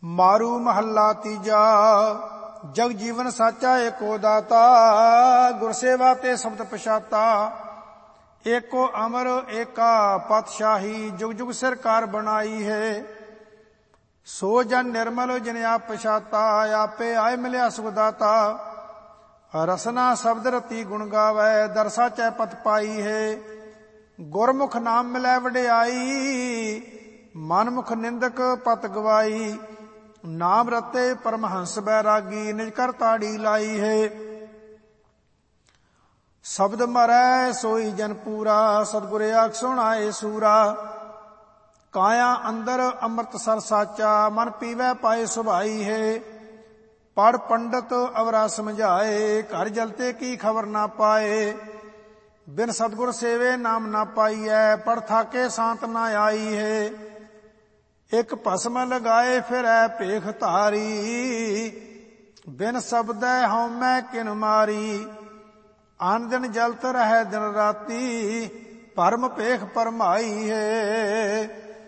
ਮਾਰੂ ਮਹੱਲਾ ਤੀਜਾ। ਜਗ ਜੀਵਨ ਸਾਚਾ ਏਕੋ ਦਾਤਾ, ਗੁਰਸੇਵਾ ਤੇ ਸ਼ਬਦ ਪਛਾਤਾ। ਏਕੋ ਅਮਰ ਏਕਾ ਪਾਤਸ਼ਾਹੀ, ਜੁਗ ਜੁਗ ਸਰਕਾਰ ਬਣਾਈ ਹੈ। ਸੋ ਜਨ ਨਿਰਮਲ ਜਿਨ ਆਪ ਪਛਾਤਾ, ਆਪੇ ਆਏ ਮਿਲਿਆ ਸੁਖ ਦਾਤਾ। ਰਸਨਾ ਸ਼ਬਦ ਰਤੀ ਗੁਣ ਗਾਵੈ, ਦਰਸਾ ਚੈ ਪਤ ਪਾਈ ਹੈ। ਗੁਰਮੁਖ ਨਾਮ ਮਿਲੈ ਵਡਿਆਈ, ਮਨਮੁਖ ਨਿੰਦਕ ਪਤ ਗਵਾਈ। ਨਾਮ ਰਤੇ ਪਰਮਹੰਸ ਬੈਰਾਗੀ, ਨਿਜ ਕਰ ਤਾੜੀ ਲਾਈ ਹੈ। ਸ਼ਬਦ ਮਰੈ ਸੋਈ ਜਨ ਪੂਰਾ, ਸਤਿਗੁਰ ਆਖ ਸੁਣਾਏ ਸੂਰਾ। ਕਾਇਆ ਅੰਦਰ ਅੰਮ੍ਰਿਤਸਰ ਸਾਚਾ, ਮਨ ਪੀਵੈ ਪਾਏ ਸੁਭਾਈ ਹੈ। ਪੜ ਪੰਡਤ ਅਵਰਾ ਸਮਝਾਏ, ਘਰ ਜਲਤੇ ਕੀ ਖਬਰ ਨਾ ਪਾਏ। ਬਿਨ ਸਤਿਗੁਰ ਸੇਵੇ ਨਾਮ ਨਾ ਪਾਈਐ, ਪੜ ਥਾਕੇ ਸ਼ਾਂਤ ਨਾ ਆਈ ਹੈ। ਇਕ ਭਸਮ ਲਗਾਏ ਫਿਰੈ ਭੇਖ ਧਾਰੀ, ਬਿਨ ਸ਼ਬਦੈ ਹਉਮੈ ਕਿਨ ਮਾਰੀ। ਆਨ ਦਿਨ ਜਲਤ ਰਹਿ ਦਿਨ ਰਾਤੀ, ਭਰਮ ਭੇਖ ਭਰਮਾਈ ਹੈ।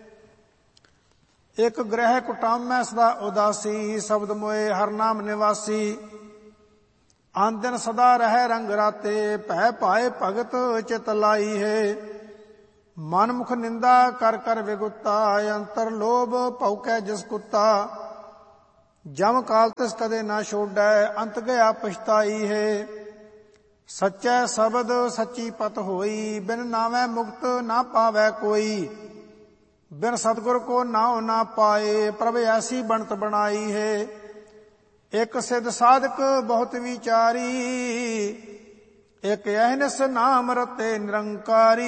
ਇਕ ਗ੍ਰਹਿ ਕੁਟਾਮੈ ਸਦਾ ਉਦਾਸੀ, ਸ਼ਬਦ ਮੋਏ ਹਰ ਨਾਮ ਨਿਵਾਸੀ। ਆਨ ਦਿਨ ਸਦਾ ਰਹਿ ਰੰਗ ਰਾਤੇ, ਭੈ ਪਾਏ ਭਗਤ ਚਿਤ ਲਾਈ ਹੈ। ਮਨ ਮੁਖ ਨਿੰਦਾ ਕਰ ਕਰ ਵਿਗੁਤਾ, ਅੰਤਰ ਲੋਭ ਭਉਕੈ ਜਿਸ ਕੁੱਤਾ। ਜਮ ਕਾਲ ਤਿਸ ਕਦੇ ਨਾ ਛੋਡੈ, ਅੰਤ ਗਿਆ ਪਛਤਾਈ ਹੈ। ਸੱਚੈ ਸ਼ਬਦ ਸੱਚੀ ਪਤ ਹੋਈ, ਬਿਨ ਨਾਵੈ ਮੁਕਤ ਨਾ ਪਾਵੈ ਕੋਈ। ਬਿਨ ਸਤਿਗੁਰ ਕੋ ਨਾਉ ਨਾ ਪਾਏ, ਪ੍ਰਭ ਐਸੀ ਬਣਤ ਬਣਾਈ ਹੈ। ਇਕ ਸਿਧ ਸਾਧਕ ਬਹੁਤ ਵਿਚਾਰੀ, ਇਕ ਅਹਨਿਸ ਨਾਮ ਰਤੇ ਨਿਰੰਕਾਰੀ।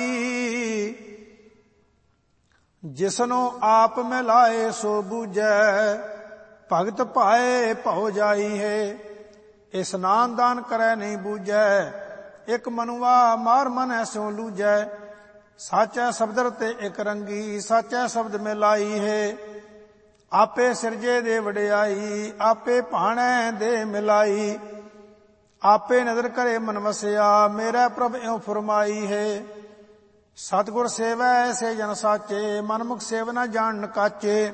ਜਿਸਨੂੰ ਆਪ ਮਿਲਾਏ ਸੋ ਬੂਝੈ, ਭਗਤ ਪਾਏ ਭਉ ਜਾਈ ਹੈ। ਇਸਨਾਨ ਦਾਨ ਕਰੈ ਨਹੀਂ ਬੂਝੈ, ਇਕ ਮਨੁਆ ਮਾਰ ਮਨ ਐਸੋ ਲੂਝੈ। ਸਾਚੈ ਸ਼ਬਦ ਰਤੇ ਇਕ ਰੰਗੀ, ਸਾਚੈ ਸ਼ਬਦ ਮਿਲਾਈ ਹੈ। ਆਪੇ ਸਿਰਜੇ ਦੇ ਵਡਿਆਈ, ਆਪੇ ਭਾਣੈ ਦੇ ਮਿਲਾਈ। ਆਪੇ ਨਦਰ ਕਰੇ ਮਨ ਵਸਿਆ, ਮੇਰਾ ਪ੍ਰਭ ਇਉ ਫਰਮਾਈ ਹੈ। ਸਤਿਗੁਰ ਸੇਵੈ ਐਸੇ ਜਨ ਸਾਚੇ, ਮਨਮੁਖ ਸੇਵ ਨਾ ਜਾਣ ਕਾਚੇ।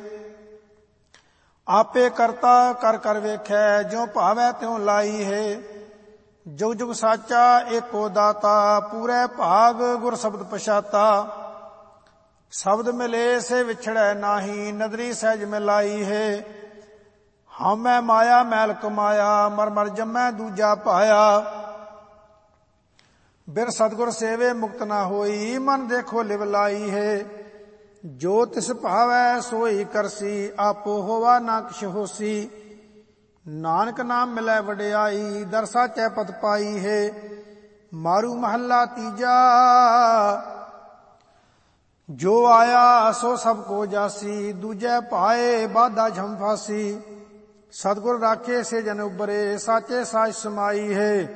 ਆਪੇ ਕਰਤਾ ਕਰ ਕਰ ਵੇਖੈ, ਜਿਉ ਭਾਵੈ ਤਿਉ ਲਾਈ ਹੈ। ਜੁਗ ਜੁਗ ਸਾਚਾ ਏਕੋ ਦਾਤਾ, ਪੂਰੇ ਭਾਗ ਗੁਰ ਸ਼ਬਦ ਪਛਾਤਾ। ਸ਼ਬਦ ਮਿਲੇ ਸੇ ਵਿਛੜੈ ਨਾਹੀ, ਨਦਰੀ ਸਹਿਜ ਮਿਲਾਈ ਹੈ। ਹਉਮੈ ਮਾਇਆ ਮੈਲ ਕਮਾਇਆ, ਮਰ ਮਰ ਜੰਮੈ ਦੂਜਾ ਪਾਇਆ। ਬਿਨ ਸਤਿਗੁਰ ਸੇਵੇ ਮੁਕਤ ਨਾ ਹੋਈ, ਮਨ ਦੇਖੋ ਲਿਵ ਲਾਈ ਹੈ। ਜੋ ਤਿਸ ਭਾਵੈ ਸੋਈ ਕਰਸੀ, ਆਪੋ ਹੋਵਾ ਨਾ ਕਿਛ ਹੋਸੀ। ਨਾਨਕ ਨਾਮ ਮਿਲੈ ਵਡਿਆਈ, ਦਰਸਾ ਚੈ ਪਤ ਪਾਈ ਹੈ। ਮਾਰੂ ਮਹੱਲਾ ਤੀਜਾ। ਜੋ ਆਇਆ ਸੋ ਸਭ ਕੋ ਜਾਸੀ, ਦੂਜੈ ਪਾਏ ਬਾਧਾ ਝਮ ਫਾਸੀ। ਸਤਿਗੁਰ ਰਾਖੇ ਸੇ ਜਨ ਉਬਰੇ, ਸਾਚੇ ਸਾਚ ਸਮਾਈ ਹੈ।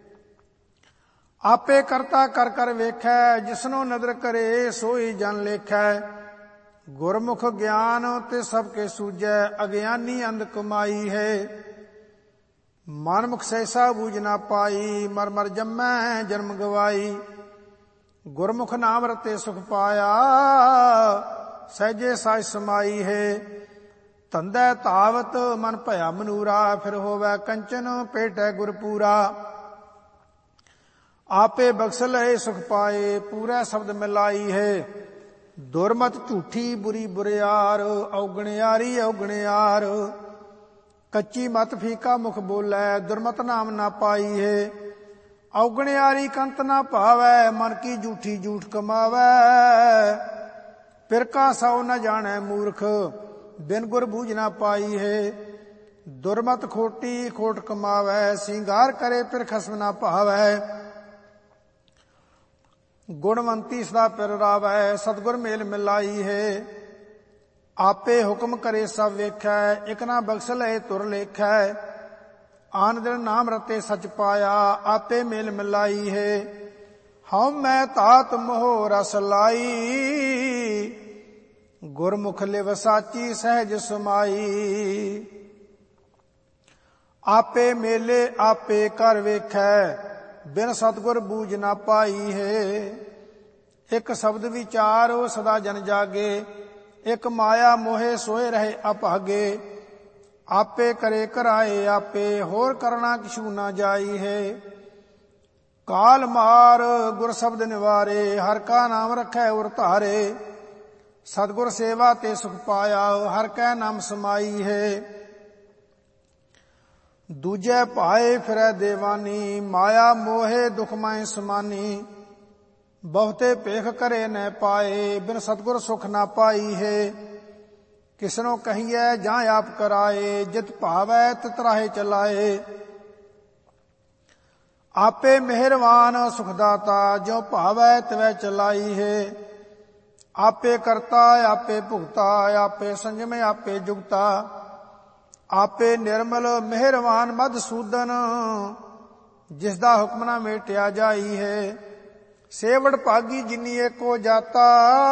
ਆਪੇ ਕਰਤਾ ਕਰ ਕਰ ਵੇਖੈ, ਜਿਸਨੂੰ ਨਦਰ ਕਰੇ ਸੋਈ ਜਨ ਲੇਖੈ। ਗੁਰਮੁਖ ਗਿਆਨ ਤੇ ਸਭ ਕੇ ਸੂਝੈ, ਅਗਿਆਨੀ ਅੰਧ ਕਮਾਈ ਹੈ। ਮਨਮੁਖ ਸੈਸਾ ਬੂਝ ਨਾ ਪਾਈ, ਮਰ ਮਰ ਜੰਮੈ ਜਨਮ ਗਵਾਈ। ਗੁਰਮੁਖ ਨਾਮ ਰਤੇ ਸੁਖ ਪਾਇਆ, ਸਹਿਜੇ ਸਾਚ ਸਮਾਈ ਹੈ। ਧੰਦੈ ਧਾਵਤ ਮਨ ਭਇਆ ਮਨੂਰਾ, ਫਿਰ ਹੋਵੈ ਕੰਚਨ ਭੇਟੈ ਗੁਰਪੂਰਾ। ਆਪੇ ਬਖਸ਼ ਲਏ ਸੁਖ ਪਾਏ, ਪੂਰਾ ਸ਼ਬਦ ਮਿਲਾਈ ਹੈ। ਦੁਰਮਤ ਝੂਠੀ ਬੁਰੀ ਬੁਰਿਆਰ, ਔਗਣਿਆਰੀ ਔਗਣਿਆਰ। ਕੱਚੀ ਮਤ ਫੀਕਾ ਮੁਖ ਬੋਲੈ, ਦੁਰਮਤ ਨਾਮ ਨਾ ਪਾਈ ਹੈ। ਔਗਣਿਆਰੀ ਕੰਤ ਨਾ ਭਾਵੈ, ਮਨ ਕੀ ਝੂਠੀ ਝੂਠ ਕਮਾਵੈ। ਪਿਰਕਾ ਸਉ ਨ ਜਾਣੈ ਮੂਰਖ, ਬਿਨ ਗੁਰ ਬੂਝ ਨਾ ਪਾਈ ਹੈ। ਦੁਰਮਤ ਖੋਟੀ ਖੋਟ ਕਮਾਵੈ, ਸਿੰਗਾਰ ਕਰੇ ਫਿਰ ਖਸਮ ਨਾ ਭਾਵੈ। ਗੁਣਵੰਤੀ ਸਦਾ ਪਿਰ ਰਾਵੈ, ਸਤਿਗੁਰ ਮੇਲ ਮਿਲਾਈ ਹੈ। ਆਪੇ ਹੁਕਮ ਕਰੇ ਸਭ ਵੇਖੈ, ਇਕ ਨਾ ਬਖਸ਼ ਲਏ ਤੁਰ ਲੇਖੈ। ਆਨ ਦਿਨ ਨਾਮ ਰਤੇ ਸਚ ਪਾਇਆ, ਆਪੇ ਮੇਲ ਮਿਲਾਈ ਹੈ। ਹਉਮੈ ਧਾਤ ਮੋਹ ਰਸ ਲਾਈ, ਗੁਰਮੁਖ ਲਿਵ ਸਾਚੀ ਸਹਿਜ ਸਮਾਈ। ਆਪੇ ਮੇਲੇ ਆਪੇ ਕਰ ਵੇਖੈ, ਬਿਨ ਸਤਿਗੁਰ ਬੂਝ ਨਾ ਪਾਈ ਹੈ। ਇਕ ਸ਼ਬਦ ਵਿਚਾਰ ਸਦਾ ਜਨ ਜਾਗੇ, ਇਕ ਮਾਇਆ ਮੋਹੇ ਸੋਏ ਰਹੇ ਅਭਾਗੇ। ਆਪੇ ਕਰੇ ਕਰਾਏ ਆਪੇ, ਹੋਰ ਕਰਨਾ ਕਿਛੂ ਨਾ ਜਾਈ ਹੈ। ਕਾਲ ਮਾਰ ਗੁਰ ਸ਼ਬਦ ਨਿਵਾਰੇ, ਹਰ ਕਾ ਨਾਮ ਰਖੈ ਉਰ ਧਾਰੇ। ਸਤਿਗੁਰ ਸੇਵਾ ਤੇ ਸੁਖ ਪਾਇਆ, ਹਰ ਕੈ ਨਾਮ ਸਮਾਈ ਹੈ। ਦੂਜੇ ਭਾਏ ਫਿਰੈ ਦੇਵਾਨੀ, ਮਾਇਆ ਮੋਹੇ ਦੁਖ ਮੈਂ ਸਮਾਨੀ। ਬਹੁਤੇ ਭੇਖ ਕਰੇ ਨ ਪਾਏ, ਬਿਨ ਸਤਿਗੁਰ ਸੁਖ ਨਾ ਪਾਈ ਹੈ। ਕਿਸਨੋ ਕਹੀਐ ਜਾਂ ਆਪ ਕਰਾਏ, ਜਿਤ ਭਾਵੈ ਤਿਤ ਰਾਹੇ ਚਲਾਏ। ਆਪੇ ਮਿਹਰਵਾਨ ਸੁਖਦਾਤਾ, ਜੋ ਭਾਵੈ ਤਿਵੈ ਚਲਾਈ ਹੈ। ਆਪੇ ਕਰਤਾ ਆਪੇ ਭੁਗਤਾ, ਆਪੇ ਸੰਜਮ ਆਪੇ ਜੁਗਤਾ। ਆਪੇ ਨਿਰਮਲ ਮਿਹਰਵਾਨ ਮਧਸੂਦਨ, ਜਿਸ ਦਾ ਹੁਕਮ ਨਾ ਮੇਟਿਆ ਜਾਈ ਹੈ। ਸੇਵੜ ਭਾਗੀ ਜਿਨੀ ਏਕੋ ਜਾਤਾ,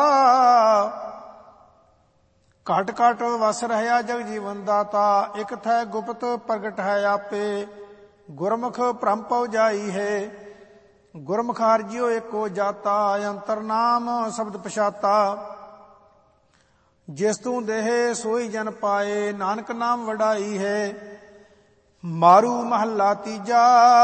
ਘਟ ਘਟ ਵਸ ਰਹਿਆ ਜਗ ਜੀਵਨ ਦਾਤਾ। ਇਕ ਥੈ ਗੁਪਤ ਪ੍ਰਗਟ ਹੈ ਆਪੇ, ਗੁਰਮੁਖ ਭ੍ਰਮ ਪਉ ਜਾਈ ਹੈ। ਗੁਰਮੁਖ ਹਰਿ ਜਿਉ ਏਕੋ ਜਾਤਾ, ਅੰਤਰ ਨਾਮ ਸ਼ਬਦ ਪਛਾਤਾ। ਜਿਸ ਤੂੰ ਦੇਹ ਸੋਈ ਜਨ ਪਾਏ, ਨਾਨਕ ਨਾਮ ਵਡਾਈ ਹੈ। ਮਾਰੂ ਮਹੱਲਾ ਤੀਜਾ,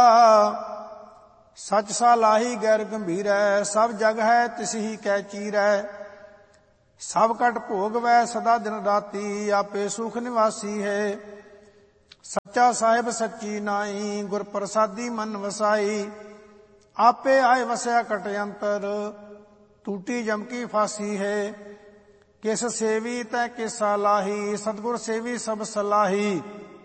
ਸਚ ਸਾਲਾਹੀ ਗੈਰ ਗੰਭੀਰੈ। ਸਭ ਜਗ ਹੈ ਤਿਸਹੀ ਕੈ ਚੀਰੈ। ਸਭ ਕਟ ਭੋਗਵੈ ਸਦਾ ਦਿਨ ਰਾਤੀ, ਆਪੇ ਸੁਖ ਨਿਵਾਸੀ ਹੈ। ਸੱਚਾ ਸਾਹਿਬ ਸੱਚੀ ਨਾਈ, ਗੁਰ ਪ੍ਰਸਾਦੀ ਮਨ ਵਸਾਈ। ਆਪੇ ਆਏ ਵਸਿਆ ਕਟ ਅੰਤਰ, ਟੂਟੀ ਜਮ ਕੀ ਫਾਸੀ ਹੈ। ਕਿਸ ਸੇਵੀ ਤੈ ਕਿਸਾ ਲਾਹੀ, ਸਤਿਗੁਰ ਸੇਵੀ ਸਭ ਸਲਾਹੀ।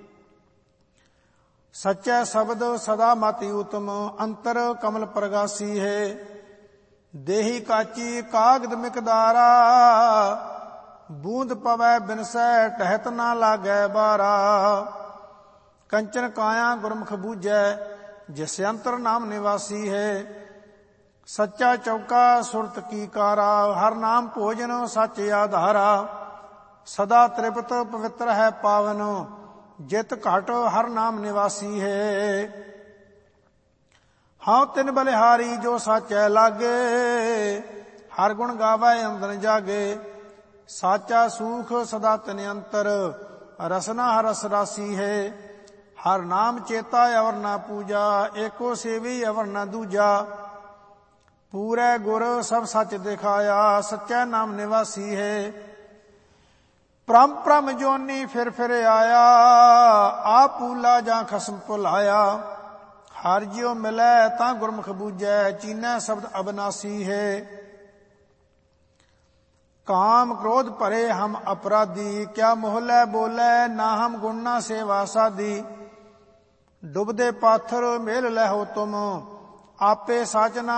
ਸੱਚੈ ਸ਼ਬਦ ਸਦਾ ਮਤਿ ਉਤਮ, ਅੰਤਰ ਕਮਲ ਪ੍ਰਗਾਸੀ ਹੈ। ਦੇਹੀ ਕਾਚੀ ਕਾਗਦ ਮਿਕਦਾਰਾ, ਬੂੰਦ ਪਵੈ ਬਿਨਸੈ ਟਹਿਤ ਨਾ ਲਾਗੈ ਬਾਰਾ। ਕੰਚਨ ਕਾਇਆ ਗੁਰਮੁਖ ਬੂਝੈ, ਜਿਸ ਅੰਤਰ ਨਾਮ ਨਿਵਾਸੀ ਹੈ। ਸੱਚਾ ਚੌਕਾ ਸੁਰਤ ਕੀ ਕਾਰਾ, ਹਰ ਨਾਮ ਭੋਜਨ ਸੱਚ ਆਧਾਰਾ। ਸਦਾ ਤ੍ਰਿਪਤ ਪਵਿੱਤਰ ਹੈ ਪਾਵਨ, ਜਿਤ ਘਟ ਹਰ ਨਾਮ ਨਿਵਾਸੀ ਹੈ। ਹਾਂ ਤਿਨ ਬਲਿਹਾਰੀ ਜੋ ਸਾਚੈ ਲਾਗੇ, ਹਰ ਗੁਣ ਗਾਵੈ ਅੰਦਨ ਜਾਗੇ। ਸਾਚਾ ਸੂਖ ਸਦਾ ਤਿਨ ਅੰਤਰ, ਰਸਨਾ ਰਸ ਰਾਸੀ ਹੈ। ਹਰ ਨਾਮ ਚੇਤਾ ਅਵਰ ਨਾ ਪੂਜਾ, ਏਕੋ ਸੇਵੀ ਅਵਰ ਨਾ ਦੂਜਾ। ਪੂਰੇ ਗੁਰ ਸਭ ਸੱਚ ਦਿਖਾਇਆ, ਸੱਚੈ ਨਾਮ ਨਿਵਾਸੀ ਹੈ। ਪ੍ਰਮ ਪ੍ਰਮ ਜੋਨੀ ਫਿਰ ਫਿਰ ਆਇਆ, ਆਪ ਭੂਲਾ ਜਾਂ ਖਸਮ ਭੁਲਾਇਆ। ਹਰ ਜਿਉ ਮਿਲੈ ਤਾਂ ਗੁਰਮੁਖ ਬੂਝੈ, ਚੀਨੈ ਸ਼ਬਦ ਅਬਨਾਸੀ ਹੈ। ਕਾਮ ਕ੍ਰੋਧ ਭਰੇ ਹਮ ਅਪਰਾਧੀ, ਕਿਆ ਮੋਹਲੇ ਬੋਲੇ ਨਾ ਹਮ ਗੁਣ ਨਾ ਸੇਵਾ ਸਾਧੀ। ਡੁਬਦੇ ਪਾਥਰ ਮੇਲ ਲਹੋ ਤੁਮ, ਆਪੇ ਸਾਚ ਨਾ